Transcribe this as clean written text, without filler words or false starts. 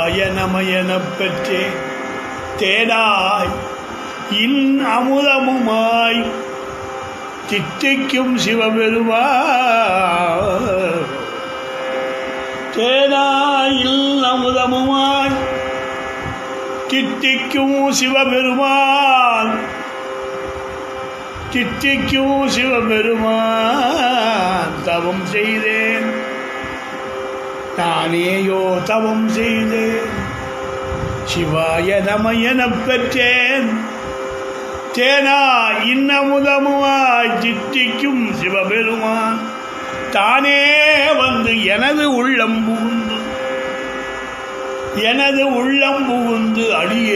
சிவாய நமயனப் பெற்றேன். தேனாய் இன் அமுதமுமாய் தித்திக்கும் சிவபெருமான். தேனாய் இன் அமுதமுமாய் தித்திக்கும் சிவபெருமான். தித்திக்கும் சிவபெருமான். தவம் செய்தேன் நானேயோ தவம் செய்தேன். சிவாய நமயனப் பெற்றேன். தேனா இன்னமுதமுமாய் தித்திக்கும் சிவபெருமான். தானே வந்து எனது உள்ளம் புகுந்து அடியே